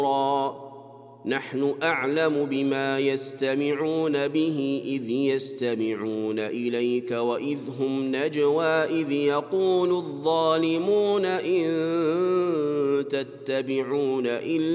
نحن أعلم بما يستمعون به إذ يستمعون إليك وإذ هم نجوى إذ يقول الظالمون إن تتبعون إلا